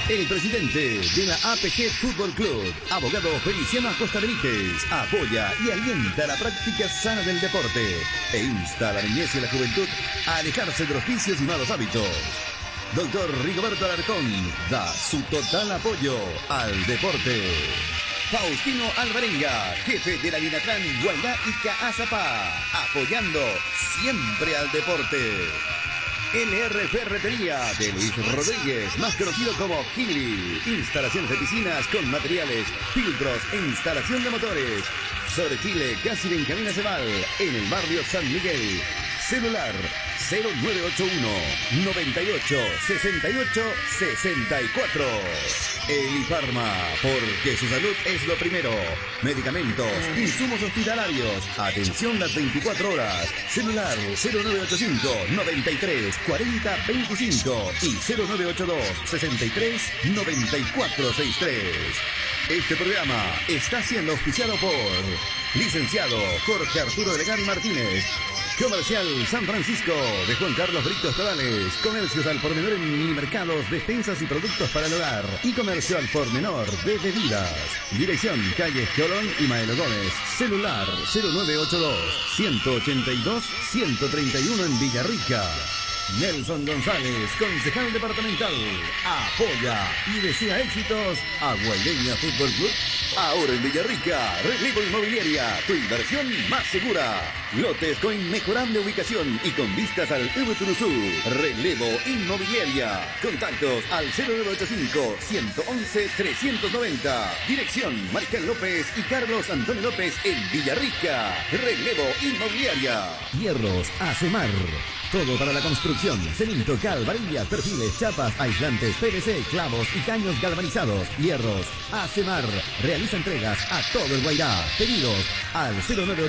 el presidente de la APG Fútbol Club, abogado Feliciano Acosta Benítez, apoya y alienta la práctica sana del deporte e insta a la niñez y a la juventud a alejarse de los vicios y malos hábitos. Doctor Rigoberto Alarcón da su total apoyo al deporte. Faustino Alvarenga, jefe de la Dinatran Guairá y Caazapá, apoyando siempre al deporte. LR Ferretería de Luis Rodríguez, más conocido como Kili. Instalaciones de piscinas con materiales, filtros e instalación de motores. Sobre Chile, casi en Camina Ceval, en el barrio San Miguel. Celular 0981 98 68 64. Elifarma, porque su salud es lo primero. Medicamentos, insumos hospitalarios, atención las 24 horas. Celular 0985 93 40 25 y 0982 63 94 63. Este programa está siendo auspiciado por licenciado Jorge Arturo Legal Martínez. Comercial San Francisco de Juan Carlos Brito Estadales. Comercios al por menor en minimercados, despensas y productos para el hogar. Y comercio al por menor de bebidas. Dirección Calle Colón y Maelo Gómez. Celular 0982 182 131 en Villarrica. Nelson González, concejal departamental, apoya y desea éxitos a Guaireña Fútbol Club. Ahora en Villarrica, Relevo Inmobiliaria, tu inversión más segura. Lotes con inmejorable ubicación y con vistas al Ubuturuzú. Relevo Inmobiliaria. Contactos al 0985-111-390. Dirección Marcal López y Carlos Antonio López en Villarrica. Relevo Inmobiliaria. Hierros Acemar. Todo para la construcción, cemento, cal, varillas, perfiles, chapas, aislantes, PVC, clavos y caños galvanizados. Hierros Acemar. Realiza entregas a todo el Guairá. Pedidos al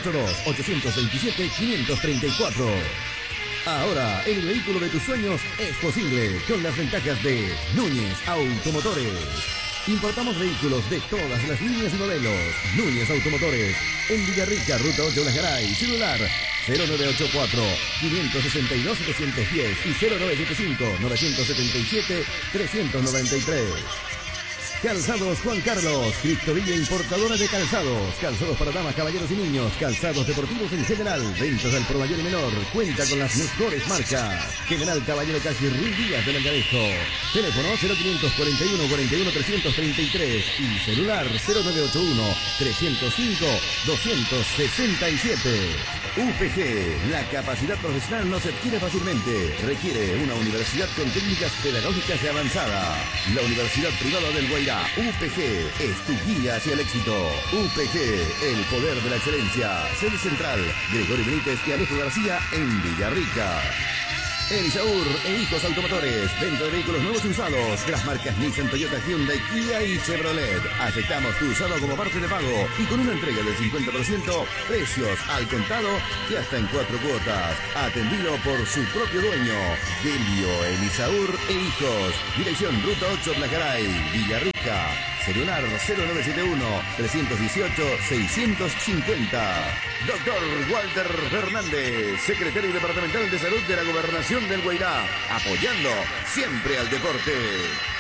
0982-827-534. Ahora, el vehículo de tus sueños es posible con las ventajas de Núñez Automotores. Importamos vehículos de todas las líneas y modelos. Núñez Automotores. En Villarrica, Ruta 8 Las Garay. Celular 0984-562-710 y 0975-977-393. Calzados Juan Carlos, Criptovilla importadora de calzados, calzados para damas, caballeros y niños, calzados deportivos en general, ventas al por mayor y menor, cuenta con las mejores marcas. General Caballero Calle Ruiz Díaz de Melgarejo. Teléfono 0541 41 333 y celular 0981 305 267. UPG, la capacidad profesional no se adquiere fácilmente, requiere una universidad con técnicas pedagógicas de avanzada. La Universidad Privada del Guairá, UPG, es tu guía hacia el éxito. UPG, el poder de la excelencia. Sede central, Gregorio Benítez y Alejo García en Villarrica. Elisaur e Hijos Automotores, venta de vehículos nuevos y usados, de las marcas Nissan, Toyota, Hyundai, Kia y Chevrolet. Aceptamos tu usado como parte de pago y con una entrega del 50%, precios al contado y hasta en 4 cuotas. Atendido por su propio dueño, Delio Elisaur e Hijos. Dirección Ruta 8 Placaray, Villarrica. Celular 0971-318-650. Doctor Walter Fernández, secretario departamental de Salud de la Gobernación del Guairá, apoyando siempre al deporte.